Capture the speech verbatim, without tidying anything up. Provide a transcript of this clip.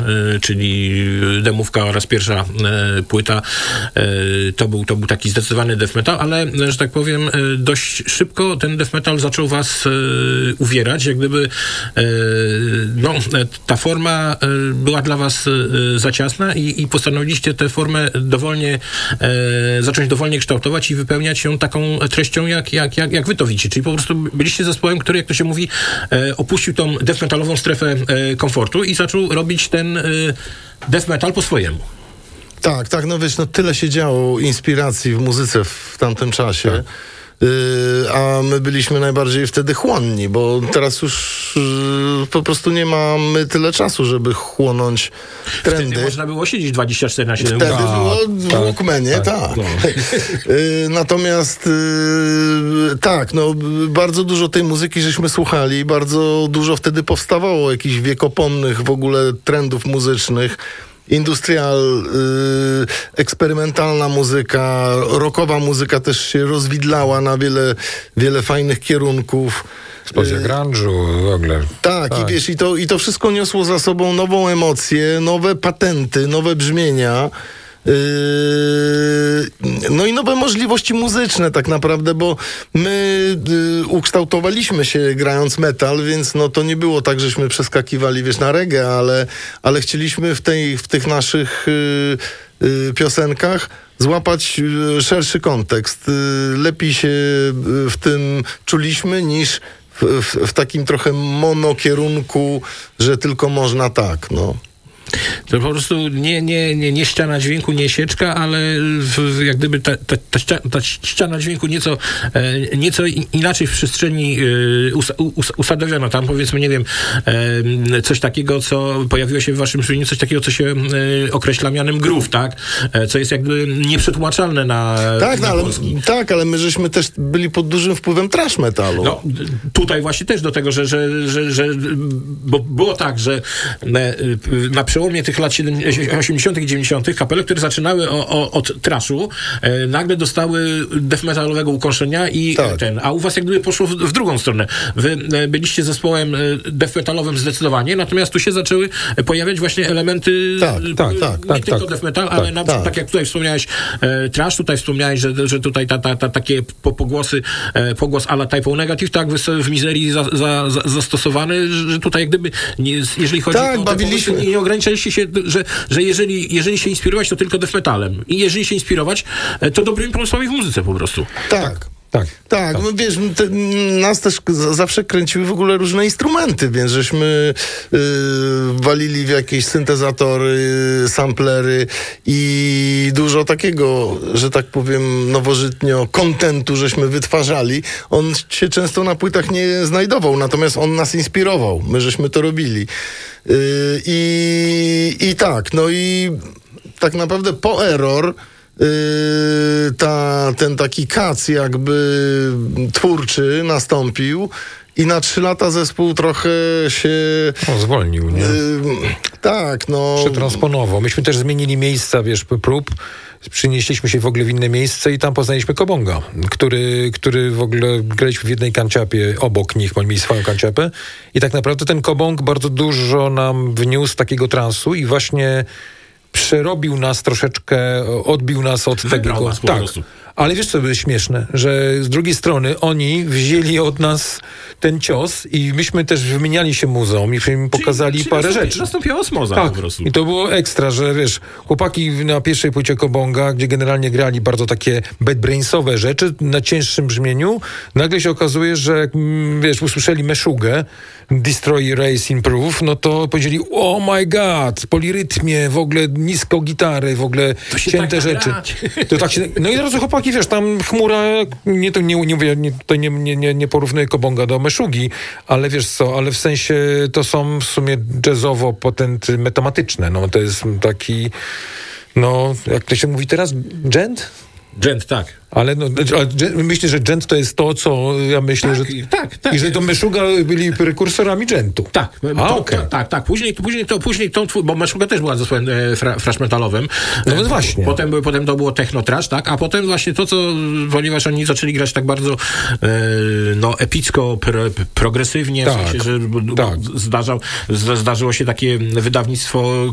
e, czyli demówka oraz pierwsza e, płyta, e, to, był, to był taki zdecydowany death metal, ale, że tak powiem, e, dość szybko ten death metal zaczął was e, uwierać, jak gdyby e, no, ta forma e, była dla was e, za ciasna i, i postanowiliście tę formę dowolnie, e, zacząć dowolnie kształtować i wypełniać ją taką treścią, jak, jak, jak, jak wy to widzicie. Czyli po prostu byliście zespołem, który, jak to się mówi, e, opuścił tą death metalową strefę e, komfortu i zaczął robić ten e, death metal po swojemu. Tak, tak, no wiesz, no tyle się działo inspiracji w muzyce w tamtym czasie. Tak. Yy, a my byliśmy najbardziej wtedy chłonni, bo teraz już yy, po prostu nie mamy tyle czasu, żeby chłonąć trendy. Wtedy można było siedzieć dwadzieścia cztery na siedem. Wtedy tak, było w tak, Walkmanie, tak. tak. No. yy, natomiast yy, tak, no bardzo dużo tej muzyki żeśmy słuchali, bardzo dużo wtedy powstawało jakichś wiekopomnych w ogóle trendów muzycznych. Industrial, yy, eksperymentalna muzyka, rockowa muzyka też się rozwidlała na wiele, wiele fajnych kierunków. Spośród yy, grunge'u w ogóle. Tak, tak, i wiesz, i to, i to wszystko niosło za sobą nową emocję, nowe patenty, nowe brzmienia. No i nowe możliwości muzyczne tak naprawdę, bo my y, ukształtowaliśmy się grając metal, więc no to nie było tak, żeśmy przeskakiwali, wiesz, na reggae, ale, ale chcieliśmy w, tej, w tych naszych y, y, piosenkach złapać y, szerszy kontekst. Y, lepiej się y, w tym czuliśmy niż w, w, w takim trochę monokierunku, że tylko można tak, no. To po prostu nie, nie, nie, nie ściana dźwięku, nie sieczka, ale w, jak gdyby ta, ta, ta, ściana, ta ściana dźwięku nieco, e, nieco inaczej w przestrzeni e, us, us, usadowiono. Tam powiedzmy, nie wiem, e, coś takiego, co pojawiło się w waszym brzmieniu, coś takiego, co się e, określa mianem groove, tak? E, co jest jakby nieprzetłumaczalne na, tak, na no, ale, polski. Tak, ale my żeśmy też byli pod dużym wpływem thrash metalu. No, tutaj właśnie też do tego, że, że, że, że bo było tak, że na, na przełomie tych lat osiemdziesiątych i dziewięćdziesiątych kapele, które zaczynały o, o, od trashu, e, nagle dostały death metalowego ukończenia i tak. ten, a u was jak gdyby poszło w, w drugą stronę. Wy e, byliście zespołem e, death metalowym zdecydowanie, natomiast tu się zaczęły pojawiać właśnie elementy tak, e, tak, tak, nie tak, tylko tak, death metal, tak, ale na przykład, tak. tak jak tutaj wspomniałeś e, trash, tutaj wspomniałeś, że, że tutaj ta, ta, ta, takie po, pogłosy, e, pogłos a la Type Negative, tak w, w mizerii za, za, za, zastosowany, że tutaj jak gdyby, nie, jeżeli chodzi tak, o te pogłosy, nie, nie ograniczaliście się, że, że jeżeli, jeżeli się inspirować, to tylko death metalem. I jeżeli się inspirować, to dobrymi pomysłami w muzyce po prostu. Tak. Tak, tak, tak. No wiesz, te, nas też z, zawsze kręciły w ogóle różne instrumenty, więc żeśmy y, walili w jakieś syntezatory, samplery i dużo takiego, że tak powiem, nowożytnio kontentu żeśmy wytwarzali. On się często na płytach nie znajdował, natomiast on nas inspirował. My żeśmy to robili. Y, i, I tak, no i tak naprawdę po Error Yy, ta, ten taki kac jakby twórczy nastąpił i na trzy lata zespół trochę się... O, zwolnił, nie? Yy, tak, no... Przetransponował. Myśmy też zmienili miejsca, wiesz, prób. Przynieśliśmy się w ogóle w inne miejsce i tam poznaliśmy Kobonga, który, który w ogóle graliśmy w jednej kanciapie obok nich, bo oni mieli swoją kanciapę i tak naprawdę ten Kobong bardzo dużo nam wniósł takiego transu i właśnie przerobił nas troszeczkę, odbił nas od Wybrał tego. Nas po tak. prostu. Ale wiesz co było śmieszne, że z drugiej strony oni wzięli od nas ten cios i myśmy też wymieniali się muzą i im pokazali czyli, czyli nastąpi, parę rzeczy. Nastąpiła osmoza tak. po prostu. I to było ekstra, że wiesz, chłopaki na pierwszej płycie Kobonga, gdzie generalnie grali bardzo takie bedbrainsowe rzeczy na cięższym brzmieniu, nagle się okazuje, że jak, wiesz, usłyszeli Meszugę, Destroy, Erase, Improve, no to powiedzieli, oh my god, polirytmie, w ogóle nisko gitary, w ogóle cięte tak rzeczy. To tak się, no i od razu chłopaki, wiesz, tam chmura, nie, to nie, nie, nie, to nie, nie, nie, nie porównuję Kobonga do Meszugi, ale wiesz co, ale w sensie to są w sumie jazzowo potenty metamatyczne, no to jest taki, no, jak to się mówi teraz, dżent? Dżent, tak. Ale no, myślę, że dżent to jest to, co ja myślę, tak, że... Tak, tak. I że to Meshuga byli prekursorami dżentu. Tak. A, to, okay. to, tak, tak. Później, później, to, później to, bo Meshuga też była zespołem e, fra, thrash metalowym. No więc właśnie. Potem, potem to było techno trash, tak? A potem właśnie to, co, ponieważ oni zaczęli grać tak bardzo e, no, epicko, pro, progresywnie, tak, w sensie, że tak. zdarzał, zdarzyło się takie wydawnictwo